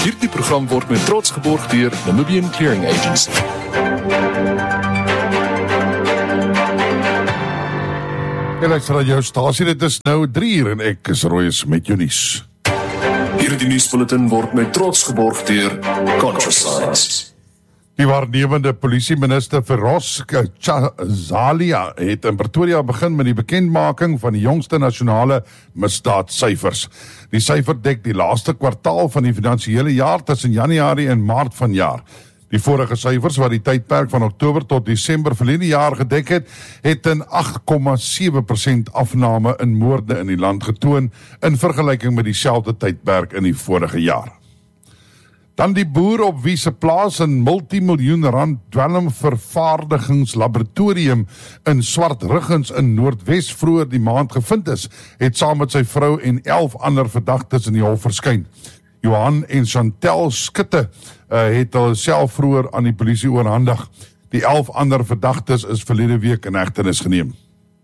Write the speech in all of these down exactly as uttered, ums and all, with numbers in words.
Hierdie program word met trots geborg deur Namibian Clearing Agency. En luister aan jou stasie, dit is nou drie uur en ek is Royes met jou nuus. Hierdie nuusbulletin word met trots geborg deur Contrascience. Die waarnemende polisieminister Feroz Chazalia het in Pretoria begin met die bekendmaking van die jongste nasionale misdaadsyfers. Die syfer dek die laaste kwartaal van die finansiële jaar tussen Januarie en Maart vanjaar. Die vorige syfers wat die tydperk van Oktober tot Desember verlede jaar gedek het, het 'n agt komma sewe persent afname in moorde in die land getoon in vergelyking met dieselfde tydperk in die vorige jaar. Dan die boer op wie se plaas 'n multimiljoen rand dwelmvervaardigingslaboratorium in Swartruggens in Noordwes vroeër die maand gevind is, het saam met sy vrou en elf ander verdagtes in die hof verskyn. Johan en Chantel Skutte uh, het hulle self vroeër aan die polisie oorhandig. Die elf ander verdagtes is verlede week in hegtenis geneem.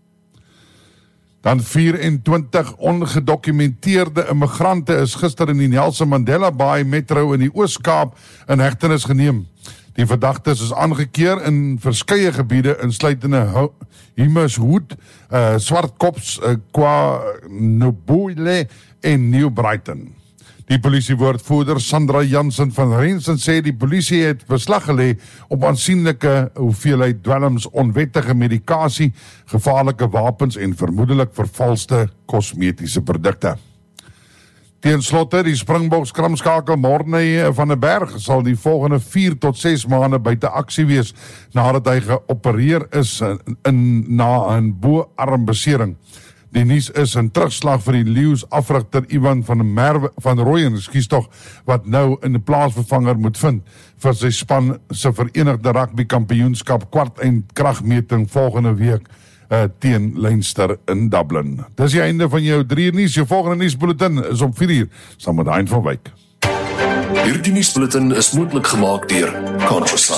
Dan vyf-en-twintig ongedokumenteerde immigrante is gister in die Nelson Mandela Bay Metro in die Oos-Kaap in hegtenis geneem. Die verdagtes is aangekeer in verskeie gebiede insluitende Humanshoed, uh, Swartkops, uh, KwaNobuile en New Brighton. Die polisiewoordvoerder Sandra Jansen van Rensen sê die polisie het beslag gelê op aansienlike hoeveelheid dwelms, onwettige medikasie, gevaarlike wapens en vermoedelik vervalste kosmetiese produkte. Ten slotte, die Springboks kramskakel Morne van der Berg sal die volgende vier tot ses maande buite aksie wees nadat hy geopereer is in, in, na 'n bo-armbesering. Die nuus is 'n terugslag vir die Lions afrigter Ivan van Merwe van Rooyen, ekskuus tog, wat nou in die plaasvervanger moet vind vir sy span se Verenigde Rugby Kampioenskap kwart en kragmeting volgende week uh, teen Leinster in Dublin. Dis die einde van jou drie uur nuus. Jou volgende nuusbulletin is om vier uur, saam met Hein van Wyk. Hierdie nuusbulletin is moontlik gemaak deur Contrascience.